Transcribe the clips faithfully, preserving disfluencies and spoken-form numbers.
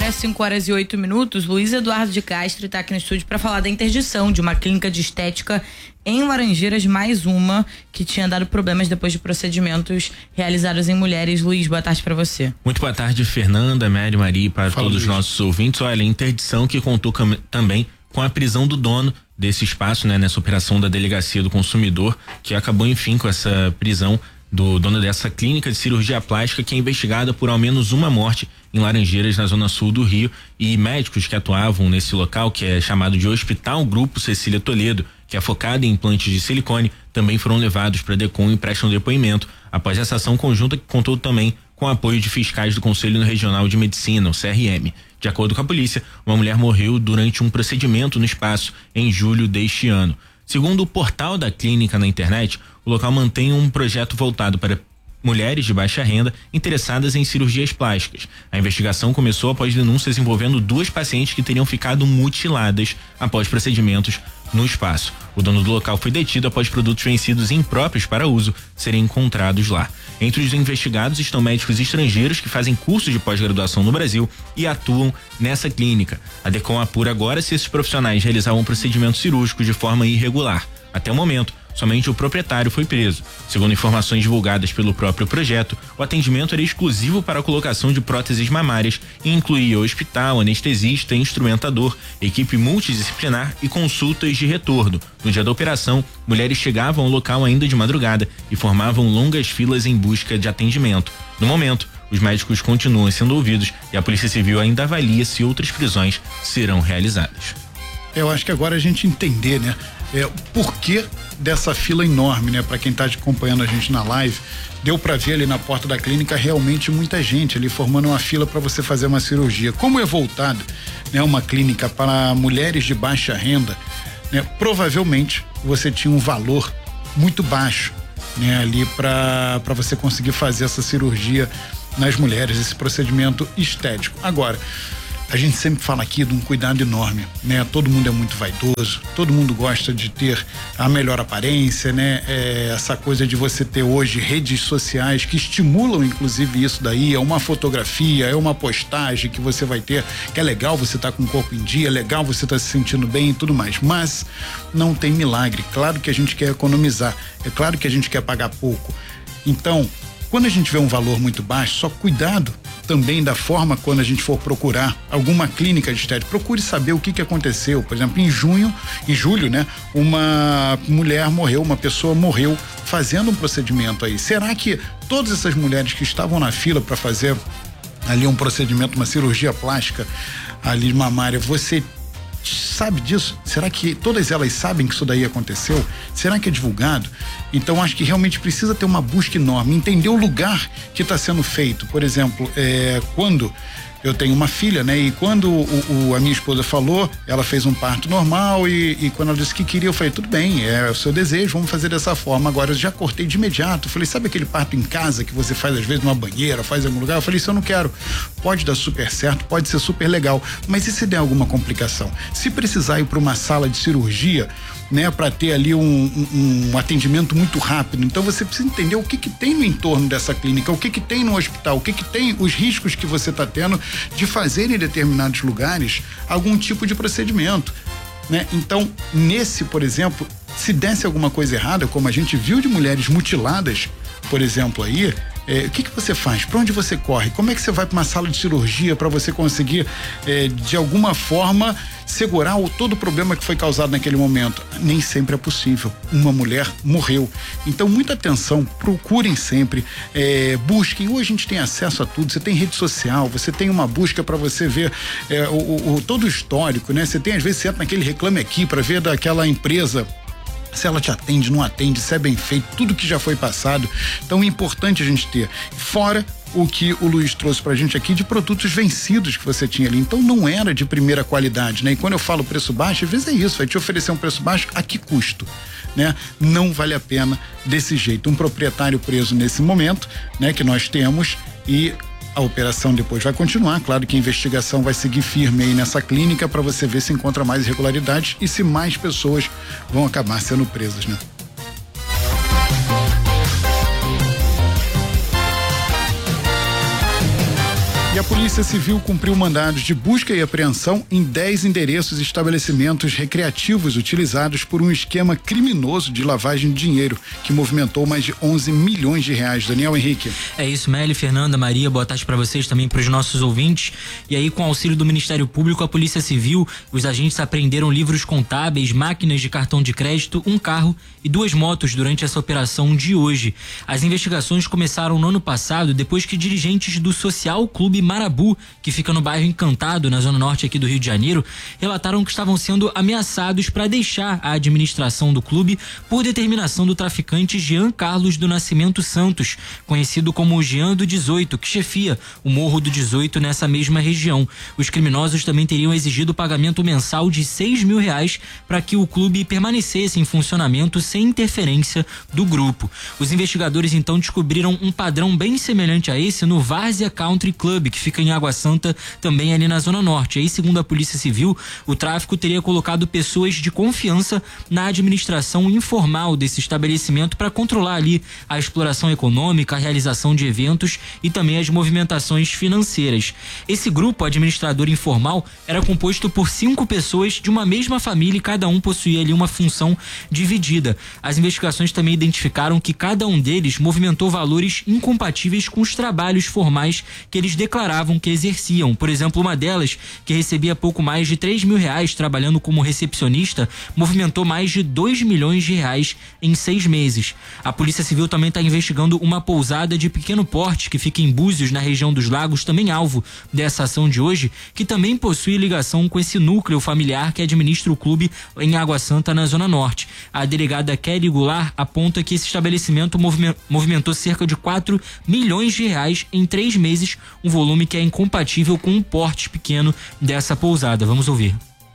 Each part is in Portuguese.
Agora, cinco horas e oito minutos, Luiz Eduardo de Castro está aqui no estúdio para falar da interdição de uma clínica de estética em Laranjeiras, mais uma que tinha dado problemas depois de procedimentos realizados em mulheres. Luiz, boa tarde para você. Muito boa tarde, Fernanda, Mério, Maria, para Fala, todos os nossos ouvintes. Olha, a interdição que contou com, também com a prisão do dono desse espaço, né, nessa operação da Delegacia do Consumidor, que acabou, enfim, com essa prisão do dono dessa clínica de cirurgia plástica, que é investigada por ao menos uma morte em Laranjeiras, na zona sul do Rio, e médicos que atuavam nesse local, que é chamado de Hospital Grupo Cecília Toledo, que é focado em implantes de silicone, também foram levados para Decom e prestam depoimento após essa ação conjunta, que contou também com o apoio de fiscais do Conselho Regional de Medicina, o C R M. De acordo com a polícia, uma mulher morreu durante um procedimento no espaço em julho deste ano. Segundo o portal da clínica na internet, o local mantém um projeto voltado para mulheres de baixa renda interessadas em cirurgias plásticas. A investigação começou após denúncias envolvendo duas pacientes que teriam ficado mutiladas após procedimentos no espaço. O dono do local foi detido após produtos vencidos e impróprios para uso serem encontrados lá. Entre os investigados estão médicos estrangeiros que fazem cursos de pós-graduação no Brasil e atuam nessa clínica. A Decom apura agora se esses profissionais realizavam procedimentos cirúrgicos de forma irregular. Até o momento, somente o proprietário foi preso. Segundo informações divulgadas pelo próprio projeto, o atendimento era exclusivo para a colocação de próteses mamárias e incluía hospital, anestesista, instrumentador, equipe multidisciplinar e consultas de retorno. No dia da operação, mulheres chegavam ao local ainda de madrugada e formavam longas filas em busca de atendimento. No momento, os médicos continuam sendo ouvidos e a Polícia Civil ainda avalia se outras prisões serão realizadas. Eu acho que agora a gente entender, né? É, o porquê dessa fila enorme, né? Para quem está acompanhando a gente na live, deu para ver ali na porta da clínica realmente muita gente ali formando uma fila para você fazer uma cirurgia. Como é voltado, né, uma clínica para mulheres de baixa renda, né? Provavelmente você tinha um valor muito baixo, né? Ali para para você conseguir fazer essa cirurgia nas mulheres, esse procedimento estético. Agora, a gente sempre fala aqui de um cuidado enorme, né? Todo mundo é muito vaidoso, todo mundo gosta de ter a melhor aparência, né? É, essa coisa de você ter hoje redes sociais que estimulam inclusive isso daí, é uma fotografia, é uma postagem que você vai ter, que é legal você estar tá com o corpo em dia, é legal você estar tá se sentindo bem e tudo mais, mas não tem milagre. Claro que a gente quer economizar, é claro que a gente quer pagar pouco. Então, quando a gente vê um valor muito baixo, só cuidado também da forma quando a gente for procurar alguma clínica de estética, procure saber o que que aconteceu. Por exemplo, em junho, em julho, né? Uma mulher morreu, uma pessoa morreu fazendo um procedimento aí. Será que todas essas mulheres que estavam na fila para fazer ali um procedimento, uma cirurgia plástica ali mamária, você sabe disso? Será que todas elas sabem que isso daí aconteceu? Será que é divulgado? Então acho que realmente precisa ter uma busca enorme, entender o lugar que está sendo feito. Por exemplo, é, quando eu tenho uma filha, né? E quando o, o, a minha esposa falou, ela fez um parto normal e, e quando ela disse que queria, eu falei, tudo bem, é o seu desejo, vamos fazer dessa forma. Agora eu já cortei de imediato, falei, sabe aquele parto em casa que você faz às vezes numa banheira, faz em algum lugar? Eu falei, isso eu não quero. Pode dar super certo, pode ser super legal, mas e se der alguma complicação? Se precisar ir para uma sala de cirurgia, né, para ter ali um, um, um atendimento muito rápido, então você precisa entender o que que tem no entorno dessa clínica, o que que tem no hospital, o que que tem, os riscos que você está tendo de fazer em determinados lugares algum tipo de procedimento, né? Então, nesse, por exemplo, se desse alguma coisa errada, como a gente viu de mulheres mutiladas, por exemplo, aí, é, o que que você faz? Para onde você corre? Como é que você vai para uma sala de cirurgia para você conseguir, é, de alguma forma, segurar o, todo o problema que foi causado naquele momento? Nem sempre é possível. Uma mulher morreu. Então, muita atenção, procurem sempre, é, busquem. Hoje a gente tem acesso a tudo. Você tem rede social, você tem uma busca para você ver é, o, o, todo o histórico, né? Você tem, às vezes, você entra naquele Reclame Aqui para ver daquela empresa se ela te atende, não atende, se é bem feito, tudo que já foi passado. Então é importante a gente ter, fora o que o Luiz trouxe pra gente aqui de produtos vencidos que você tinha ali, então não era de primeira qualidade, né? E quando eu falo preço baixo, às vezes é isso, vai te oferecer um preço baixo, a que custo, né? Não vale a pena desse jeito. Um proprietário preso nesse momento, né? Que nós temos, e a operação depois vai continuar, claro que a investigação vai seguir firme aí nessa clínica para você ver se encontra mais irregularidades e se mais pessoas vão acabar sendo presas, né? E a Polícia Civil cumpriu mandados de busca e apreensão em dez endereços e estabelecimentos recreativos utilizados por um esquema criminoso de lavagem de dinheiro que movimentou mais de onze milhões de reais. Daniel Henrique. É isso, Meli, Fernanda, Maria, boa tarde para vocês, também para os nossos ouvintes. E aí, com auxílio do Ministério Público, a Polícia Civil, os agentes apreenderam livros contábeis, máquinas de cartão de crédito, um carro e duas motos durante essa operação de hoje. As investigações começaram no ano passado, depois que dirigentes do Social Clube Marabu, que fica no bairro Encantado, na zona norte aqui do Rio de Janeiro, relataram que estavam sendo ameaçados para deixar a administração do clube por determinação do traficante Jean Carlos do Nascimento Santos, conhecido como Jean do dezoito, que chefia o Morro do dezoito nessa mesma região. Os criminosos também teriam exigido o pagamento mensal de seis mil reais para que o clube permanecesse em funcionamento sem interferência do grupo. Os investigadores então descobriram um padrão bem semelhante a esse no Várzea Country Club, que fica em Água Santa, também ali na Zona Norte. Aí, segundo a Polícia Civil, o tráfico teria colocado pessoas de confiança na administração informal desse estabelecimento para controlar ali a exploração econômica, a realização de eventos e também as movimentações financeiras. Esse grupo administrador informal era composto por cinco pessoas de uma mesma família e cada um possuía ali uma função dividida. As investigações também identificaram que cada um deles movimentou valores incompatíveis com os trabalhos formais que eles declaravam que exerciam. Por exemplo, uma delas, que recebia pouco mais de três mil reais trabalhando como recepcionista, movimentou mais de dois milhões de reais em seis meses. A Polícia Civil também está investigando uma pousada de pequeno porte que fica em Búzios, na região dos Lagos, também alvo dessa ação de hoje, que também possui ligação com esse núcleo familiar que administra o clube em Água Santa, na Zona Norte. A delegada Kelly Goulart aponta que esse estabelecimento movimentou cerca de quatro milhões de reais em três meses, um volume que é incompatível com um porte pequeno dessa pousada. Vamos ouvir.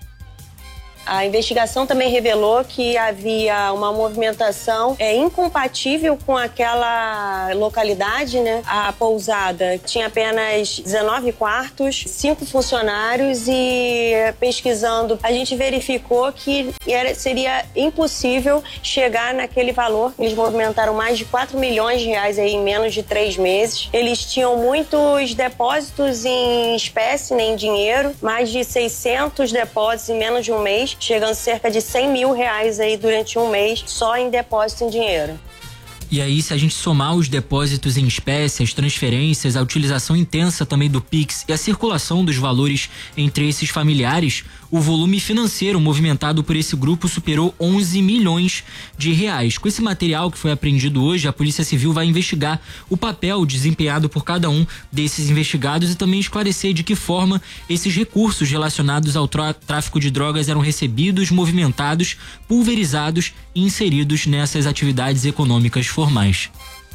A investigação também revelou que havia uma movimentação é, incompatível com aquela localidade, né? A pousada tinha apenas dezenove quartos, cinco funcionários e, pesquisando, a gente verificou que era, seria impossível chegar naquele valor. Eles movimentaram mais de quatro milhões de reais aí em menos de três meses. Eles tinham muitos depósitos em espécie, nem em dinheiro, mais de seiscentos depósitos em menos de um mês, chegando cerca de cem mil reais aí durante um mês só em depósito em dinheiro. E aí, se a gente somar os depósitos em espécie, as transferências, a utilização intensa também do Pix e a circulação dos valores entre esses familiares, o volume financeiro movimentado por esse grupo superou onze milhões de reais. Com esse material que foi apreendido hoje, a Polícia Civil vai investigar o papel desempenhado por cada um desses investigados e também esclarecer de que forma esses recursos relacionados ao tráfico de drogas eram recebidos, movimentados, pulverizados e inseridos nessas atividades econômicas formais.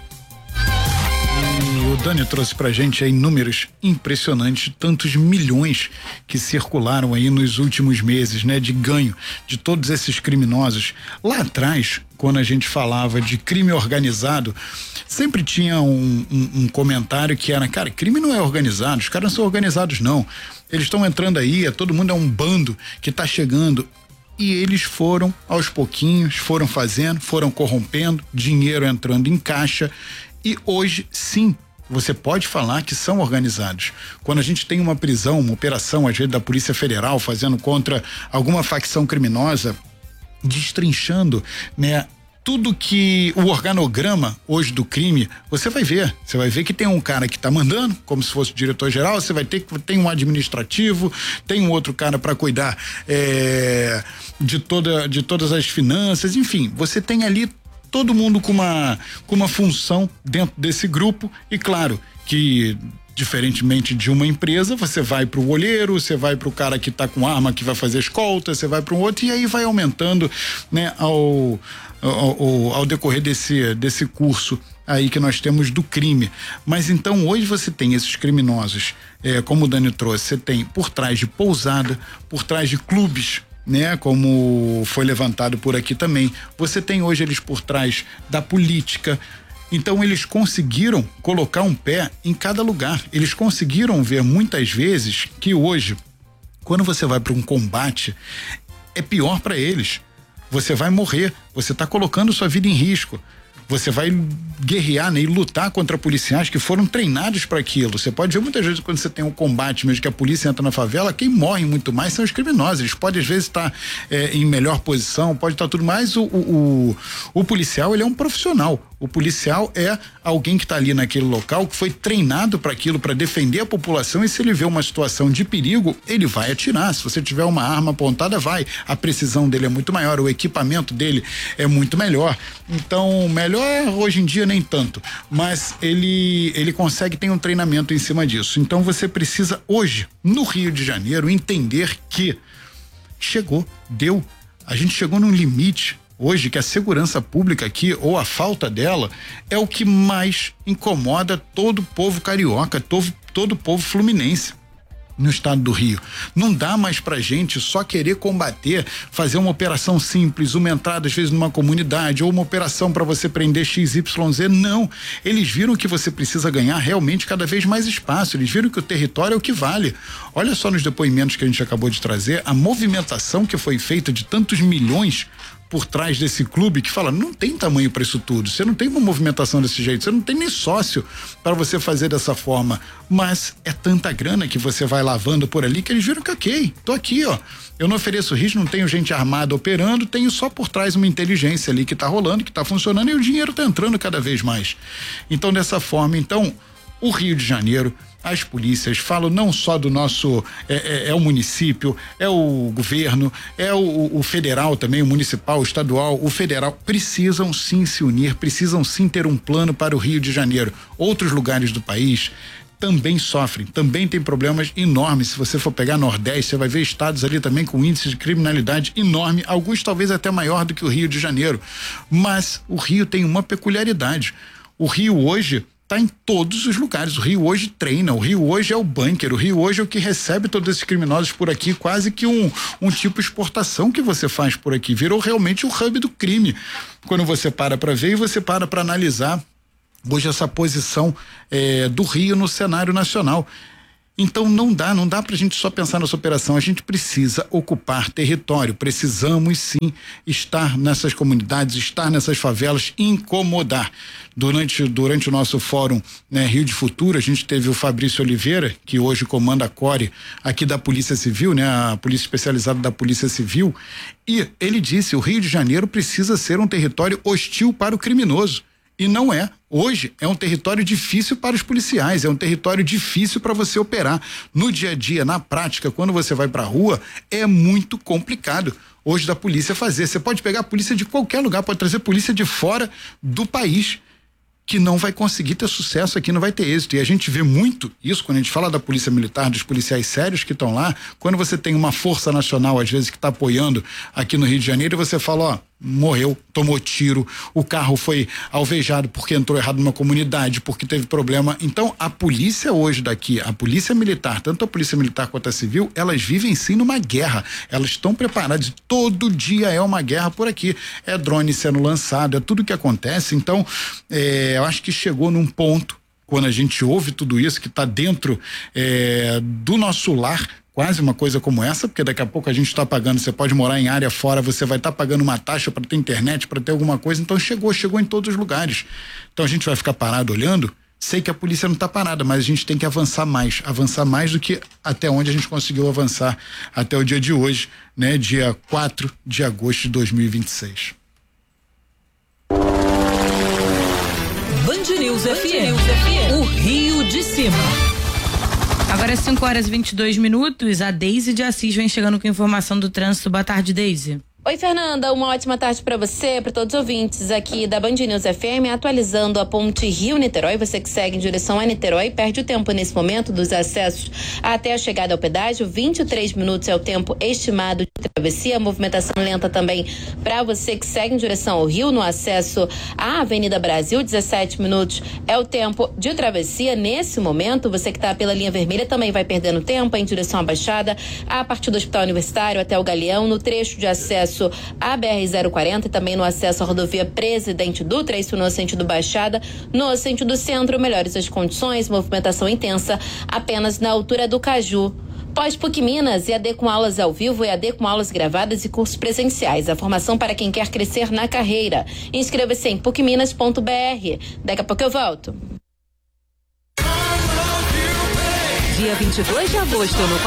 O Dani trouxe pra gente aí números impressionantes, tantos milhões que circularam aí nos últimos meses, né? De ganho de todos esses criminosos. Lá atrás, quando a gente falava de crime organizado, sempre tinha um, um, um comentário que era, cara, crime não é organizado, os caras não são organizados não. Eles estão entrando aí, é, todo mundo é um bando que tá chegando. E eles foram, aos pouquinhos, foram fazendo, foram corrompendo, dinheiro entrando em caixa. E hoje, sim, você pode falar que são organizados. Quando a gente tem uma prisão, uma operação, às vezes da Polícia Federal, fazendo contra alguma facção criminosa, destrinchando, né, tudo que o organograma hoje do crime, você vai ver. Você vai ver que tem um cara que está mandando, como se fosse o diretor-geral, você vai ter que tem um administrativo, tem um outro cara para cuidar é, de, toda, de todas as finanças, enfim, você tem ali todo mundo com uma, com uma função dentro desse grupo e claro que diferentemente de uma empresa, você vai para o olheiro, você vai para o cara que está com arma que vai fazer escolta, você vai para um outro e aí vai aumentando, né, ao, ao, ao decorrer desse, desse curso aí que nós temos do crime. Mas então hoje você tem esses criminosos, é, como o Dani trouxe, você tem por trás de pousada, por trás de clubes, né, como foi levantado por aqui também. Você tem hoje eles por trás da política. Então eles conseguiram colocar um pé em cada lugar. Eles conseguiram ver muitas vezes que hoje, quando você vai para um combate, é pior para eles. Você vai morrer, você está colocando sua vida em risco. Você vai guerrear, né, e lutar contra policiais que foram treinados para aquilo. Você pode ver muitas vezes quando você tem um combate mesmo que a polícia entra na favela, quem morre muito mais são os criminosos. Eles podem às vezes estar é, em melhor posição, pode estar tudo mais. O, o, o, o policial, ele é um profissional. O policial é alguém que está ali naquele local, que foi treinado para aquilo, para defender a população, e se ele vê uma situação de perigo, ele vai atirar. Se você tiver uma arma apontada, vai. A precisão dele é muito maior, o equipamento dele é muito melhor. Então, melhor hoje em dia nem tanto, mas ele ele consegue ter um treinamento em cima disso. Então você precisa hoje, no Rio de Janeiro, entender que chegou, deu. A gente chegou num limite hoje que a segurança pública aqui, ou a falta dela, é o que mais incomoda todo o povo carioca, todo, todo o povo fluminense no estado do Rio. Não dá mais pra gente só querer combater, fazer uma operação simples, uma entrada às vezes numa comunidade, ou uma operação para você prender X Y Z. Não, eles viram que você precisa ganhar realmente cada vez mais espaço, eles viram que o território é o que vale. Olha só nos depoimentos que a gente acabou de trazer, a movimentação que foi feita de tantos milhões por trás desse clube, que fala, não tem tamanho para isso tudo, você não tem uma movimentação desse jeito, você não tem nem sócio para você fazer dessa forma, mas é tanta grana que você vai lavando por ali que eles viram que ok, tô aqui, ó, eu não ofereço risco, não tenho gente armada operando, tenho só por trás uma inteligência ali que tá rolando, que tá funcionando, e o dinheiro tá entrando cada vez mais. Então, dessa forma, então, o Rio de Janeiro, as polícias, falo não só do nosso, é, é, é o município, é o governo, é o, o federal também, o municipal, o estadual, o federal, precisam sim se unir, precisam sim ter um plano para o Rio de Janeiro. Outros lugares do país também sofrem, também tem problemas enormes. Se você for pegar Nordeste, você vai ver estados ali também com índice de criminalidade enorme, alguns talvez até maior do que o Rio de Janeiro, mas o Rio tem uma peculiaridade. O Rio hoje está em todos os lugares. O Rio hoje treina, o Rio hoje é o bunker, o Rio hoje é o que recebe todos esses criminosos por aqui, quase que um, um tipo de exportação que você faz por aqui. Virou realmente o hub do crime. Quando você para para ver e você para para analisar hoje essa posição eh, do Rio no cenário nacional. Então não dá, não dá pra gente só pensar nessa operação, a gente precisa ocupar território, precisamos sim estar nessas comunidades, estar nessas favelas, incomodar. Durante, durante o nosso fórum, né, Rio de Futuro, a gente teve o Fabrício Oliveira, que hoje comanda a Core aqui da Polícia Civil, né, a Polícia Especializada da Polícia Civil, e ele disse, o Rio de Janeiro precisa ser um território hostil para o criminoso. E não é. Hoje é um território difícil para os policiais, é um território difícil para você operar. No dia a dia, na prática, quando você vai para a rua, é muito complicado hoje da polícia fazer. Você pode pegar a polícia de qualquer lugar, pode trazer polícia de fora do país, que não vai conseguir ter sucesso aqui, não vai ter êxito. E a gente vê muito isso quando a gente fala da polícia militar, dos policiais sérios que estão lá, quando você tem uma força nacional, às vezes, que está apoiando aqui no Rio de Janeiro, e você fala, ó, morreu, tomou tiro, o carro foi alvejado porque entrou errado numa comunidade, porque teve problema. Então, a polícia hoje daqui, a polícia militar, tanto a polícia militar quanto a civil, elas vivem sim numa guerra, elas estão preparadas, todo dia é uma guerra por aqui, é drone sendo lançado, é tudo que acontece. Então, é, eu acho que chegou num ponto, quando a gente ouve tudo isso, que está dentro é, do nosso lar, quase uma coisa como essa, porque daqui a pouco a gente está pagando, você pode morar em área fora, você vai estar tá pagando uma taxa para ter internet, para ter alguma coisa, então chegou, chegou em todos os lugares. Então a gente vai ficar parado olhando? Sei que a polícia não está parada, mas a gente tem que avançar mais, avançar mais do que até onde a gente conseguiu avançar até o dia de hoje, né? Dia quatro de agosto de dois mil e vinte e seis. Band News F M, o Rio de Cima. Agora é cinco horas e vinte e dois minutos, a Deise de Assis vem chegando com informação do trânsito. Boa tarde, Deise. Oi, Fernanda, uma ótima tarde para você, para todos os ouvintes aqui da Band News F M, atualizando a ponte Rio-Niterói. Você que segue em direção a Niterói, perde o tempo nesse momento dos acessos até a chegada ao pedágio. vinte e três minutos é o tempo estimado de travessia, movimentação lenta também para você que segue em direção ao Rio, no acesso à Avenida Brasil. dezessete minutos é o tempo de travessia nesse momento. Você que está pela linha vermelha também vai perdendo tempo em direção à Baixada, a partir do Hospital Universitário até o Galeão, no trecho de acesso a B R zero quarenta e também no acesso à rodovia Presidente Dutra, isso no sentido Baixada. No sentido Centro, melhores as condições, movimentação intensa apenas na altura do Caju. Pós-PUC Minas, E A D com aulas ao vivo, E A D com aulas gravadas e cursos presenciais. A formação para quem quer crescer na carreira. Inscreva-se em puc minas ponto b r. Daqui a pouco eu volto. Dia vinte e dois de agosto, no